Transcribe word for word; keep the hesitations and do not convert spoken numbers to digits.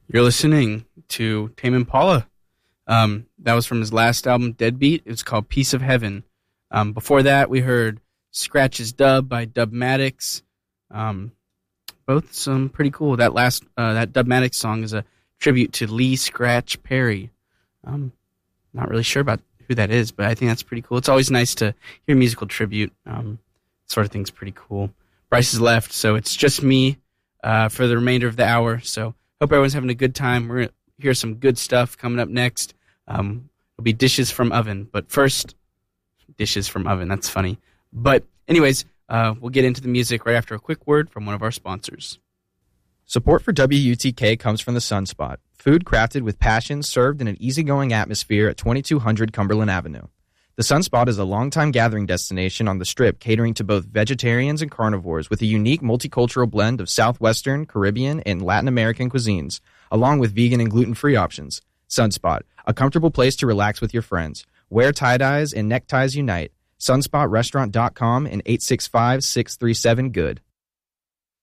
You're listening to Tame Impala. Um, that was from his last album, Deadbeat. It was called Piece of Heaven. Um, before that, we heard Scratch's Dub by Dubmatix. Um, both some pretty cool. That last uh, that Dubmatix song is a tribute to Lee Scratch Perry. Um, not really sure about who that is, but I think that's pretty cool. It's always nice to hear musical tribute. Um, sort of thing's pretty cool. Bryce has left, so it's just me uh, for the remainder of the hour. So hope everyone's having a good time. We're going to hear some good stuff coming up next. Um, it'll be Dishes from Oven. But first, Dishes from Oven. That's funny. But anyways, uh, we'll get into the music right after a quick word from one of our sponsors. Support for W U T K comes from the Sunspot, food crafted with passion served in an easygoing atmosphere at twenty-two hundred Cumberland Avenue. The Sunspot is a longtime gathering destination on the Strip catering to both vegetarians and carnivores with a unique multicultural blend of Southwestern, Caribbean, and Latin American cuisines, along with vegan and gluten-free options. Sunspot, a comfortable place to relax with your friends. Wear tie-dyes and neckties unite. sunspot restaurant dot com and eight six five, six three seven, good.